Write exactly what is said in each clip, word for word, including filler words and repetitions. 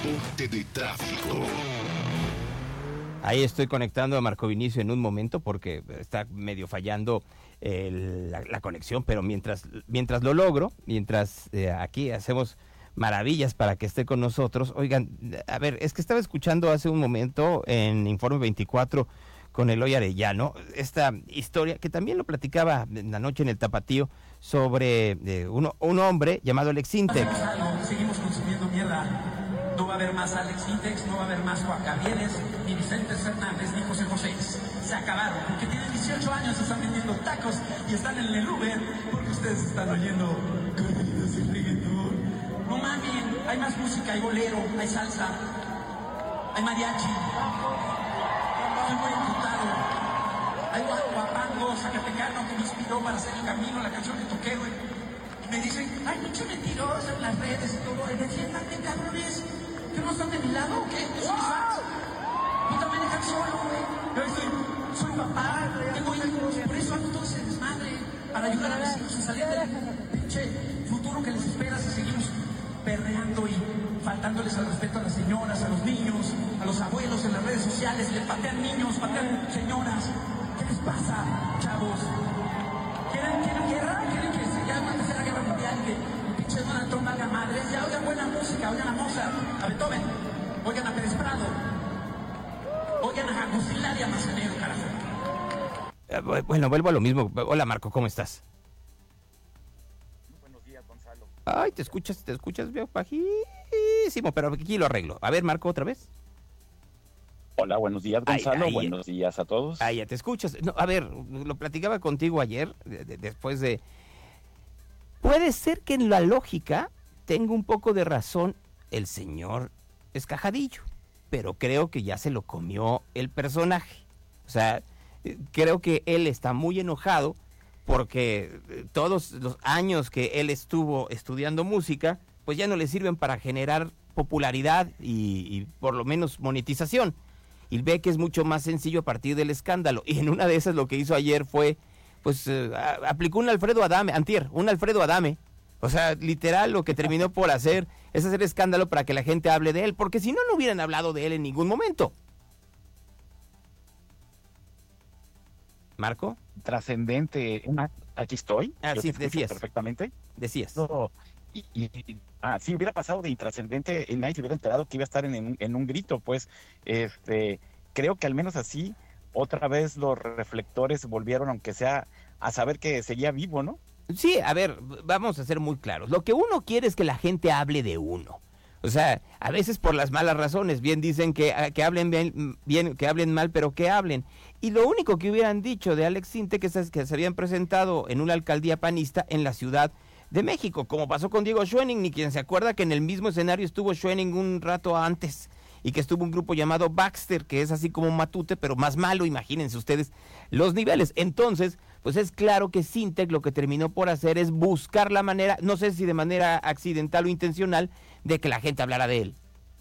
Reporte de tráfico. Ahí estoy conectando a Marco Vinicio en un momento porque está medio fallando el, la, la conexión, pero mientras, mientras lo logro, mientras eh, aquí hacemos maravillas para que esté con nosotros. Oigan, a ver, es que estaba escuchando hace un momento en Informe veinticuatro con Eloy Arellano esta historia que también lo platicaba en la noche en el Tapatío sobre eh, uno, un hombre llamado Alex Sintek. Seguimos consumiendo mierda. No va a haber más Alex Intex, no va a haber más Juan Javieres, ni Vicente Fernández, ni José José. Se acabaron, porque tienen dieciocho años, están vendiendo tacos y están en el Uber, porque ustedes están oyendo corridos y reggaetón. No mamen, hay más música, hay bolero, hay salsa, hay mariachi, soy muy imputado, hay guapango zacatecano que me inspiró para hacer El Camino, la canción que toqué, güey. Y me dicen, hay mucho mentiroso en las redes y todo, y me siéntate, cabrones. ¿Que no están de mi lado o qué? Yo soy fans. Yo también dejan solo, güey. Yo soy, soy papá, tengo hijos, por eso hago todo ese desmadre. Para ayudar a mis hijos a salir del pinche futuro que les espera si seguimos perreando y faltándoles al respeto a las señoras, a los niños, a los abuelos en las redes sociales. Le patean niños, patean señoras. ¿Qué les pasa, chavos? ¿Quieren, quieren guerra? ¿Quieren que se llame la tercera guerra mundial y que el pinche Donald Trump valga madres? Ya oigan buena música, oigan a Mozart, a Beethoven, oigan a Pérez Prado, oigan a Agustín Lara Manzanero, carajo. Eh, bueno, vuelvo a lo mismo. Hola, Marco, ¿cómo estás? Muy buenos días, Gonzalo. Ay, te escuchas, te escuchas bien bajísimo, pero aquí lo arreglo. A ver, Marco, otra vez. Hola, buenos días, Gonzalo. Ay, ay, buenos días a todos. Ah, ya te escuchas. No, a ver, lo platicaba contigo ayer, de, de, después de... Puede ser que en la lógica tenga un poco de razón el señor Escajadillo, pero creo que ya se lo comió el personaje. O sea, creo que él está muy enojado porque todos los años que él estuvo estudiando música, pues ya no le sirven para generar popularidad y, y por lo menos monetización. Y ve que es mucho más sencillo a partir del escándalo. Y en una de esas lo que hizo ayer fue, pues, eh, a, aplicó un Alfredo Adame, antier, un Alfredo Adame. O sea, literal lo que terminó por hacer es hacer escándalo para que la gente hable de él, porque si no, no hubieran hablado de él en ningún momento. ¿Marco? Trascendente. Una... Aquí estoy. Ah, Yo sí, te escucho decías. perfectamente. Decías. No, y, y, ah, si hubiera pasado de intrascendente, el nadie se hubiera enterado que iba a estar en, en, en un grito, pues, este, creo que al menos así, otra vez los reflectores volvieron, aunque sea, a saber que seguía vivo, ¿no? Sí, a ver, vamos a ser muy claros. Lo que uno quiere es que la gente hable de uno. O sea, a veces por las malas razones, bien dicen que, que hablen bien, bien, que hablen mal, pero que hablen. Y lo único que hubieran dicho de Alex Sintek es que se habían presentado en una alcaldía panista en la Ciudad de México, como pasó con Diego Schoening, ni quien se acuerda que en el mismo escenario estuvo Schoening un rato antes, y que estuvo un grupo llamado Baxter, que es así como Matute, pero más malo, imagínense ustedes los niveles. Entonces, pues es claro que Sintek lo que terminó por hacer es buscar la manera, no sé si de manera accidental o intencional, de que la gente hablara de él.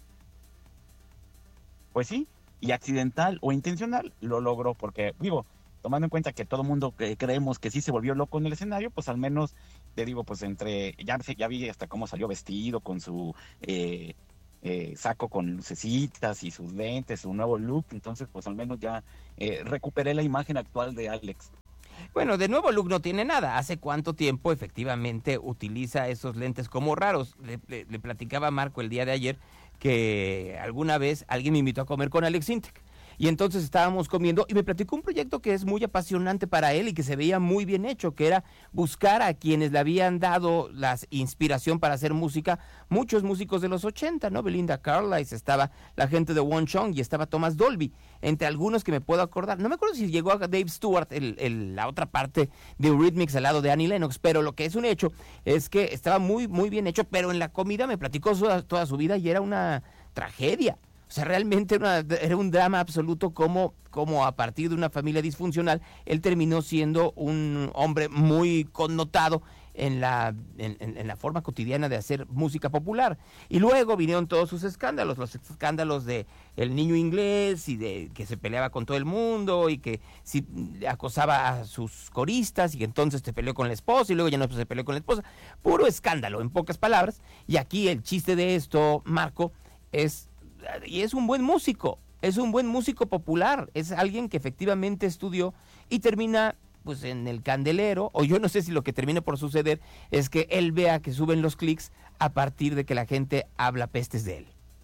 Pues sí, y accidental o intencional lo logró, porque, digo, tomando en cuenta que todo el mundo que creemos que sí se volvió loco en el escenario, pues al menos, te digo, pues entre, ya, ya vi hasta cómo salió vestido con su eh, eh, saco con lucecitas y sus lentes, su nuevo look, entonces pues al menos ya eh, recuperé la imagen actual de Alex. Bueno, de nuevo look no tiene nada. ¿Hace cuánto tiempo efectivamente utiliza esos lentes como raros? Le, le, le platicaba a Marco el día de ayer que alguna vez alguien me invitó a comer con Alex Sintek. Y entonces estábamos comiendo y me platicó un proyecto que es muy apasionante para él y que se veía muy bien hecho, que era buscar a quienes le habían dado la inspiración para hacer música, muchos músicos de los ochenta, ¿no? Belinda Carlisle, estaba la gente de One Chong y estaba Thomas Dolby, entre algunos que me puedo acordar. No me acuerdo si llegó a Dave Stewart, el, el, la otra parte de Eurythmics al lado de Annie Lennox, pero lo que es un hecho es que estaba muy, muy bien hecho, pero en la comida me platicó su, toda su vida y era una tragedia. O sea, realmente era, una, era un drama absoluto como, como a partir de una familia disfuncional, él terminó siendo un hombre muy connotado en la, en, en, en la forma cotidiana de hacer música popular. Y luego vinieron todos sus escándalos, los escándalos de el niño inglés y de que se peleaba con todo el mundo y que si acosaba a sus coristas y que entonces te peleó con la esposa y luego ya no se peleó con la esposa. Puro escándalo, en pocas palabras. Y aquí el chiste de esto, Marco, es, y es un buen músico, es un buen músico popular, es alguien que efectivamente estudió y termina pues en el candelero, o yo no sé si lo que termine por suceder es que él vea que suben los clics a partir de que la gente habla pestes de él.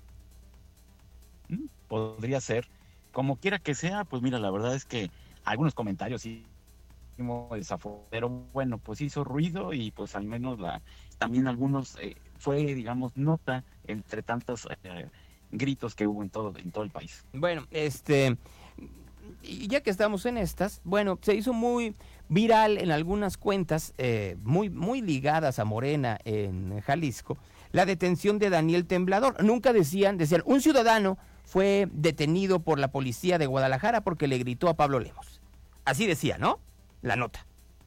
Podría ser. Como quiera que sea, pues mira, la verdad es que algunos comentarios sí desaforado, pero bueno, pues hizo ruido y pues al menos la también algunos eh, fue, digamos, nota entre tantos eh, gritos que hubo en todo, en todo el país. Bueno, este... Y ya que estamos en estas, bueno, se hizo muy viral en algunas cuentas eh, muy, muy ligadas a Morena en Jalisco, la detención de Daniel Temblador. Nunca decían, decían, un ciudadano fue detenido por la policía de Guadalajara porque le gritó a Pablo Lemos. Así decía, ¿no? La nota.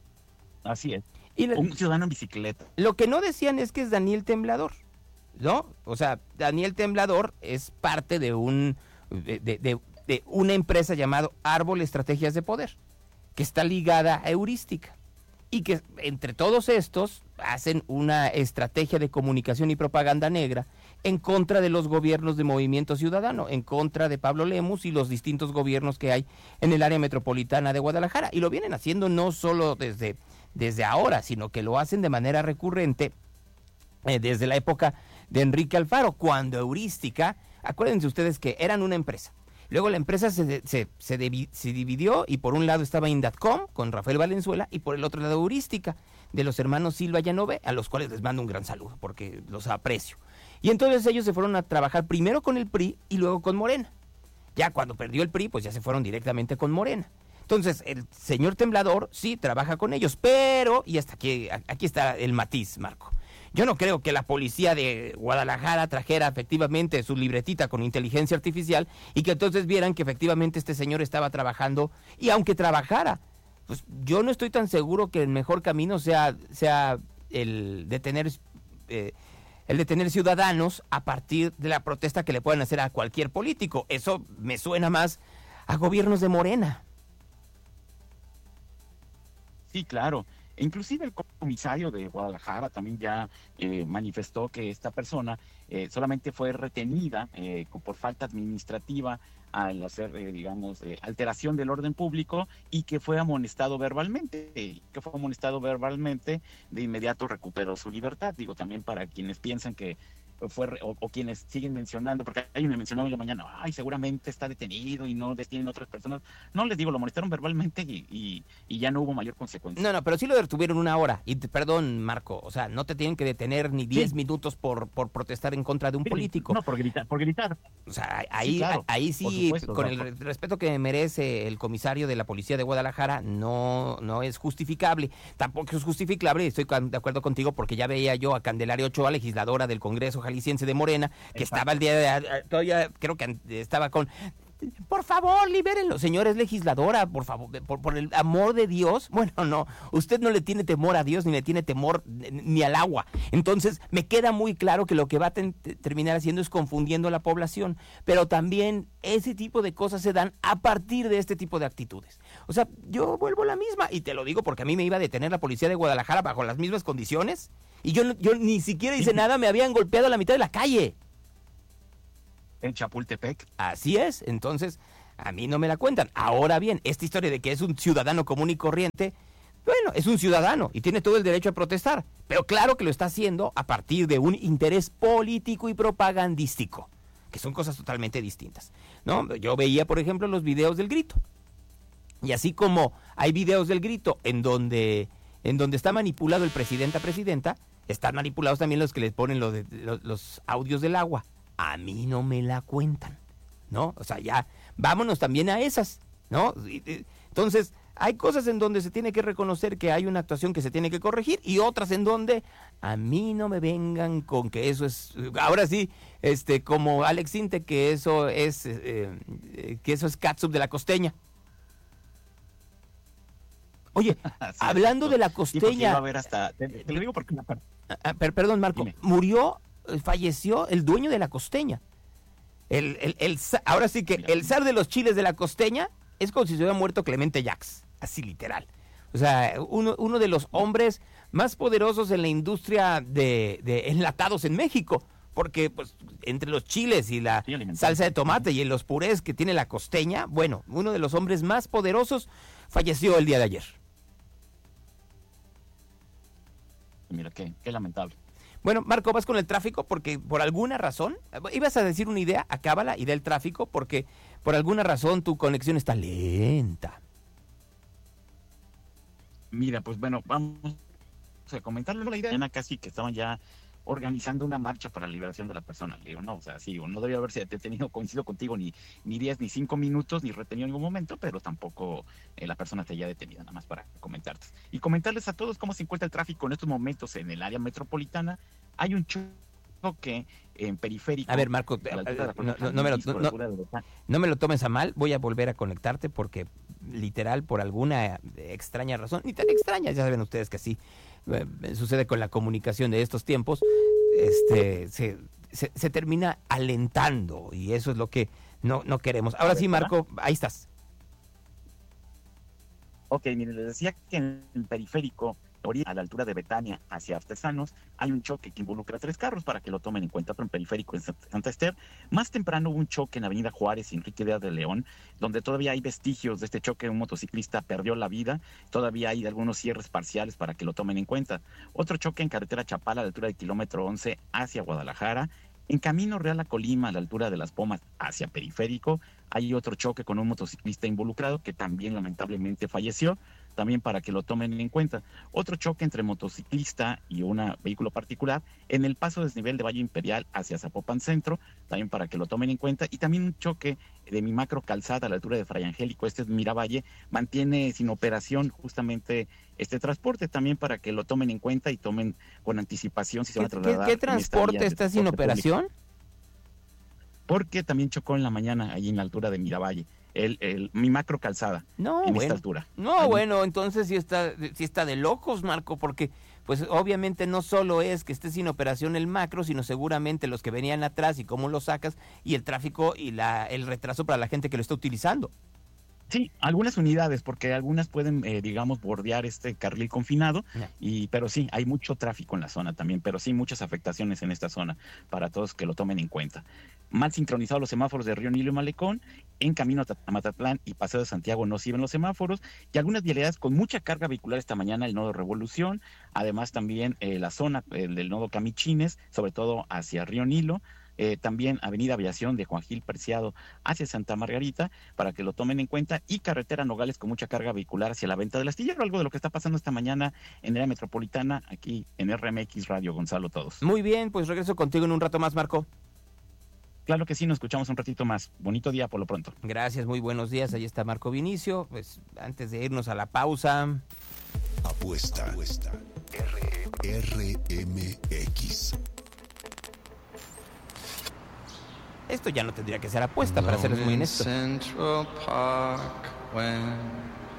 Así es. Y la, un ciudadano en bicicleta. Lo que no decían es que es Daniel Temblador, ¿no? O sea, Daniel Temblador es parte de un... de, de, de de una empresa llamada Árbol Estrategias de Poder, que está ligada a Heurística, y que entre todos estos hacen una estrategia de comunicación y propaganda negra en contra de los gobiernos de Movimiento Ciudadano, en contra de Pablo Lemos y los distintos gobiernos que hay en el área metropolitana de Guadalajara, y lo vienen haciendo no solo desde, desde ahora, sino que lo hacen de manera recurrente eh, desde la época de Enrique Alfaro, cuando Heurística, acuérdense ustedes que eran una empresa. Luego la empresa se, se, se, debi, se dividió y por un lado estaba Indatcom con Rafael Valenzuela y por el otro lado Heurística de los hermanos Silva Llanové, a los cuales les mando un gran saludo porque los aprecio. Y entonces ellos se fueron a trabajar primero con el P R I y luego con Morena. Ya cuando perdió el P R I, pues ya se fueron directamente con Morena. Entonces el señor Temblador sí trabaja con ellos, pero, y hasta aquí, aquí está el matiz, Marco. Yo no creo que la policía de Guadalajara trajera efectivamente su libretita con inteligencia artificial y que entonces vieran que efectivamente este señor estaba trabajando. Y aunque trabajara, pues yo no estoy tan seguro que el mejor camino sea, sea el de tener, eh, el de tener ciudadanos a partir de la protesta que le puedan hacer a cualquier político. Eso me suena más a gobiernos de Morena. Sí, claro. Inclusive el comisario de Guadalajara también ya eh, manifestó que esta persona eh, solamente fue retenida eh, por falta administrativa al hacer, eh, digamos, eh, alteración del orden público y que fue amonestado verbalmente, eh, que fue amonestado verbalmente, de inmediato recuperó su libertad. Digo, también para quienes piensan que fue o, o quienes siguen mencionando, porque hay me mencionó hoy la mañana, ay, seguramente está detenido y no detienen otras personas. No, les digo, lo molestaron verbalmente y, y, y ya no hubo mayor consecuencia. No, no, pero sí lo detuvieron una hora. Y te, perdón, Marco, o sea, no te tienen que detener ni diez sí. minutos por, por protestar en contra de un sí, político. No, por gritar, por gritar. O sea, ahí sí, claro, ahí sí, supuesto, con claro. el respeto que merece el comisario de la policía de Guadalajara, no, no es justificable. Tampoco es justificable, estoy de acuerdo contigo, porque ya veía yo a Candelaria Ochoa, legisladora del Congreso Jalisciense de Morena, que Exacto. estaba el día de, todavía creo que estaba con, por favor, libérenlo, señores legisladora, por favor, por, por el amor de Dios. Bueno, no, usted no le tiene temor a Dios, ni le tiene temor ni al agua. Entonces, me queda muy claro que lo que va a ten, terminar haciendo es confundiendo a la población, pero también ese tipo de cosas se dan a partir de este tipo de actitudes. O sea, yo vuelvo a la misma, y te lo digo porque a mí me iba a detener la policía de Guadalajara bajo las mismas condiciones, y yo, yo ni siquiera hice nada, me habían golpeado a la mitad de la calle. En Chapultepec. Así es, entonces a mí no me la cuentan. Ahora bien, esta historia de que es un ciudadano común y corriente, bueno, es un ciudadano y tiene todo el derecho a protestar, pero claro que lo está haciendo a partir de un interés político y propagandístico, que son cosas totalmente distintas, ¿no? Yo veía, por ejemplo, los videos del grito, y así como hay videos del grito en donde, en donde está manipulado el presidente a presidenta, están manipulados también los que les ponen los, de, los, los audios del agua. A mí no me la cuentan, ¿no? O sea, ya, vámonos también a esas, ¿no? Entonces, hay cosas en donde se tiene que reconocer que hay una actuación que se tiene que corregir y otras en donde a mí no me vengan con que eso es, ahora sí, este, como Alex Sinte, que eso es, eh, que eso es catsup de la costeña. Oye, sí, hablando de la costeña... Sí, a ver hasta, te, te lo digo porque... Ah, per, perdón, Marco, Dime. murió... falleció el dueño de la costeña. El, el, el, ahora sí que el zar de los chiles de la costeña es como si se hubiera muerto Clemente Jax, así literal. O sea, uno, uno de los hombres más poderosos en la industria de, de enlatados en México, porque pues entre los chiles y la Sí, alimentar. salsa de tomate y en los purés que tiene la costeña, bueno, uno de los hombres más poderosos falleció el día de ayer. Mira, qué, qué lamentable. Bueno, Marco, vas con el tráfico porque por alguna razón, ibas a decir una idea, acábala y da el tráfico porque por alguna razón tu conexión está lenta. Mira, pues bueno, vamos a comentarle la idea. Ana casi que estaban ya organizando una marcha para la liberación de la persona. Le digo, no, o sea, sí, no debía haberse detenido, coincido contigo, ni, ni diez, ni cinco minutos, ni retenido en ningún momento, pero tampoco eh, la persona esté ya detenida, nada más para comentarte. Y comentarles a todos cómo se encuentra el tráfico en estos momentos en el área metropolitana. Hay un choque en periférico. A ver, Marco, a la altura de la no, Plaza no, no me lo, Jalisco, no, la altura de Botán. no me lo tomes a mal, voy a volver a conectarte porque literal, por alguna extraña razón, ni tan extraña, ya saben ustedes que así eh, sucede con la comunicación de estos tiempos, este se, se, se termina alentando y eso es lo que no, no queremos. Ahora sí, Marco, ahí estás. Ok, mire, les decía que en el periférico, a la altura de Betania, hacia Artesanos, hay un choque que involucra a tres carros para que lo tomen en cuenta, pero en periférico en Santa Ester. Más temprano hubo un choque en Avenida Juárez y Enrique Díaz de León, donde todavía hay vestigios de este choque. Un motociclista perdió la vida, todavía hay algunos cierres parciales para que lo tomen en cuenta. Otro choque en carretera Chapala, a la altura del kilómetro once, hacia Guadalajara. En Camino Real a Colima, a la altura de Las Pomas, hacia periférico, hay otro choque con un motociclista involucrado que también lamentablemente falleció, también para que lo tomen en cuenta. Otro choque entre motociclista y un vehículo particular en el paso desnivel de Valle Imperial hacia Zapopan Centro, también para que lo tomen en cuenta. Y también un choque de mi macro calzada a la altura de Fray Angélico, este es Miravalle, mantiene sin operación justamente este transporte, también para que lo tomen en cuenta y tomen con anticipación si se van a trasladar. ¿Qué, qué transporte está sin operación? Público. Porque también chocó en la mañana allí en la altura de Miravalle. El, el, mi macro calzada no, en bueno, esta altura. No, Ahí. bueno, entonces sí está, sí está de locos, Marco, porque pues obviamente no solo es que esté sin operación el macro, sino seguramente los que venían atrás y cómo lo sacas y el tráfico y la el retraso para la gente que lo está utilizando. Sí, algunas unidades, porque algunas pueden, eh, digamos, bordear este carril confinado, yeah. y pero sí, hay mucho tráfico en la zona también, pero sí muchas afectaciones en esta zona para todos que lo tomen en cuenta. Mal sincronizados los semáforos de Río Nilo y Malecón, en camino a Matatlán y Paseo de Santiago no sirven los semáforos, y algunas vialidades con mucha carga vehicular esta mañana, el nodo Revolución, además también eh, la zona eh, del nodo Camichines, sobre todo hacia Río Nilo. Eh, también Avenida Aviación de Juan Gil Preciado hacia Santa Margarita, para que lo tomen en cuenta, y carretera Nogales con mucha carga vehicular hacia la Venta del Astillero, algo de lo que está pasando esta mañana en el área metropolitana, aquí en R M X Radio. Gonzalo, todos. Muy bien, pues regreso contigo en un rato más, Marco. Claro que sí, nos escuchamos un ratito más. Bonito día por lo pronto. Gracias, muy buenos días. Ahí está Marco Vinicio. Pues antes de irnos a la pausa. Apuesta. Apuesta. R M X. Esto ya no tendría que ser apuesta, para serles muy honestos. Central Park when